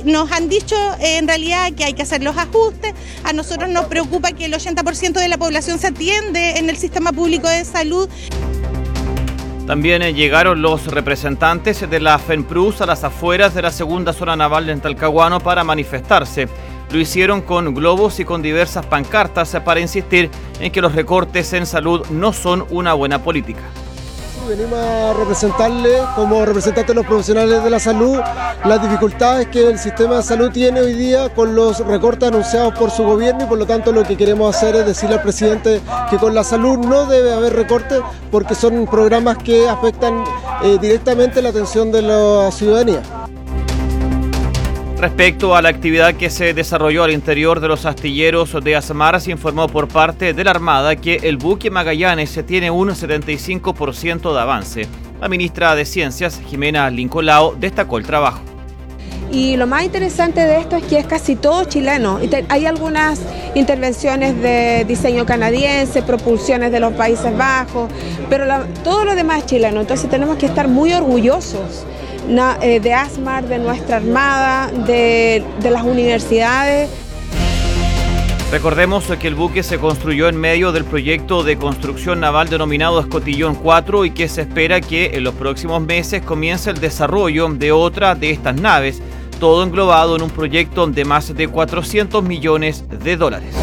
nos han dicho en realidad que hay que hacer los ajustes. A nosotros nos preocupa que el 80% de la población se atiende en el sistema público de salud. También llegaron los representantes de la FENPRUS a las afueras de la segunda zona naval de Talcahuano para manifestarse. Lo hicieron con globos y con diversas pancartas para insistir en que los recortes en salud no son una buena política. Venimos a representarle, como representantes de los profesionales de la salud, las dificultades que el sistema de salud tiene hoy día con los recortes anunciados por su gobierno, y por lo tanto lo que queremos hacer es decirle al presidente que con la salud no debe haber recortes porque son programas que afectan directamente la atención de la ciudadanía. Respecto a la actividad que se desarrolló al interior de los astilleros de Asmar, se informó por parte de la Armada que el buque Magallanes tiene un 75% de avance. La ministra de Ciencias, Jimena Lincolao, destacó el trabajo. Y lo más interesante de esto es que es casi todo chileno. Hay algunas intervenciones de diseño canadiense, propulsiones de los Países Bajos, pero todo lo demás es chileno. Entonces tenemos que estar muy orgullosos de Asmar, de nuestra Armada, de las universidades. Recordemos que el buque se construyó en medio del proyecto de construcción naval denominado Escotillón 4 y que se espera que en los próximos meses comience el desarrollo de otra de estas naves, todo englobado en un proyecto de más de 400 millones de dólares.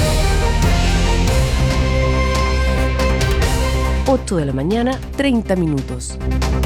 8 de la mañana, 30 minutos.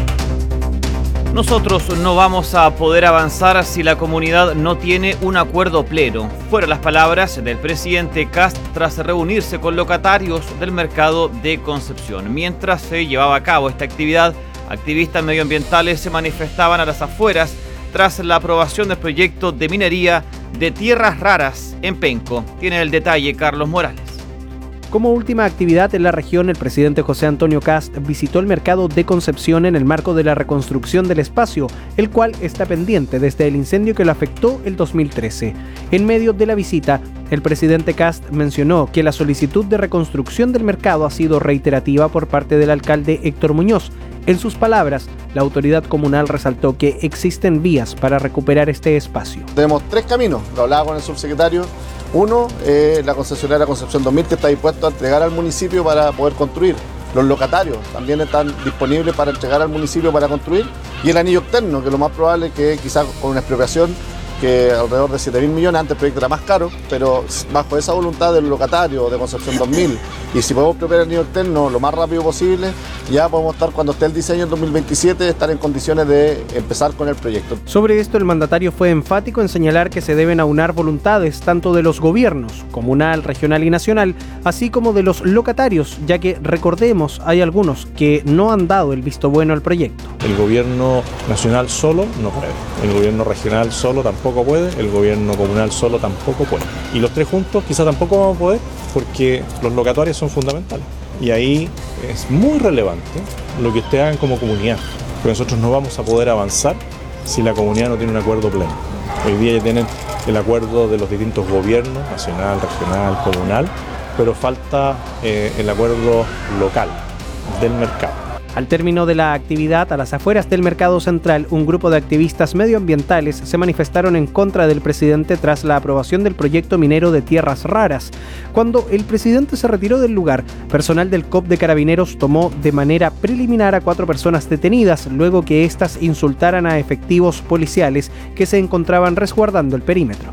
Nosotros no vamos a poder avanzar si la comunidad no tiene un acuerdo pleno. Fueron las palabras del presidente Kast tras reunirse con locatarios del mercado de Concepción. Mientras se llevaba a cabo esta actividad, activistas medioambientales se manifestaban a las afueras tras la aprobación del proyecto de minería de tierras raras en Penco. Tiene el detalle Carlos Morales. Como última actividad en la región, el presidente José Antonio Kast visitó el mercado de Concepción en el marco de la reconstrucción del espacio, el cual está pendiente desde el incendio que lo afectó el 2013. En medio de la visita, el presidente Kast mencionó que la solicitud de reconstrucción del mercado ha sido reiterativa por parte del alcalde Héctor Muñoz. En sus palabras, la autoridad comunal resaltó que existen vías para recuperar este espacio. Tenemos 3 caminos, lo hablaba con el subsecretario. Uno, la concesionaria Concepción 2000, que está dispuesto a entregar al municipio para poder construir. Los locatarios también están disponibles para entregar al municipio para construir. Y el anillo externo, que lo más probable es que quizás con una expropiación que alrededor de 7.000 millones, antes el proyecto era más caro, pero bajo esa voluntad del locatario de Concepción 2000, y si podemos expropiar el anillo externo lo más rápido posible, ya podemos estar, cuando esté el diseño en 2027, estar en condiciones de empezar con el proyecto. Sobre esto, el mandatario fue enfático en señalar que se deben aunar voluntades tanto de los gobiernos, comunal, regional y nacional, así como de los locatarios, ya que, recordemos, hay algunos que no han dado el visto bueno al proyecto. El gobierno nacional solo no puede, el gobierno regional solo tampoco puede, el gobierno comunal solo tampoco puede. Y los 3 juntos quizá tampoco vamos a poder, porque los locatarios son fundamentales. Y ahí es muy relevante lo que ustedes hagan como comunidad, porque nosotros no vamos a poder avanzar si la comunidad no tiene un acuerdo pleno. Hoy día ya tienen el acuerdo de los distintos gobiernos, nacional, regional, comunal, pero falta el acuerdo local del mercado. Al término de la actividad, a las afueras del Mercado Central, un grupo de activistas medioambientales se manifestaron en contra del presidente tras la aprobación del proyecto minero de tierras raras. Cuando el presidente se retiró del lugar, personal del COP de Carabineros tomó de manera preliminar a 4 personas detenidas, luego que éstas insultaran a efectivos policiales que se encontraban resguardando el perímetro.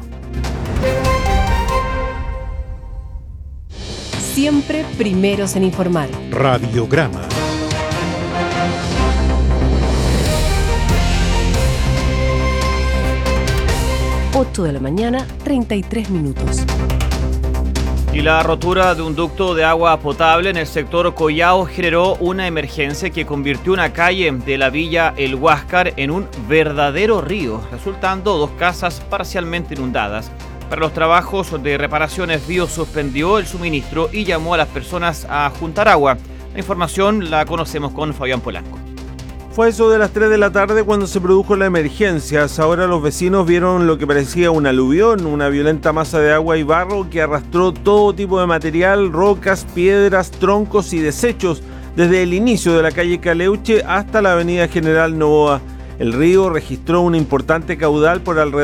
Siempre primeros en informar. Radiograma. 8 de la mañana, 33 minutos. Y la rotura de un ducto de agua potable en el sector Collao generó una emergencia que convirtió una calle de la villa El Huáscar en un verdadero río, resultando 2 casas parcialmente inundadas. Para los trabajos de reparaciones, Bio suspendió el suministro y llamó a las personas a juntar agua. La información la conocemos con Fabián Polanco. Fue eso de las 3 de la tarde cuando se produjo la emergencia. Ahora los vecinos vieron lo que parecía un aluvión, una violenta masa de agua y barro que arrastró todo tipo de material, rocas, piedras, troncos y desechos desde el inicio de la calle Caleuche hasta la avenida General Novoa. El río registró un importante caudal por alrededor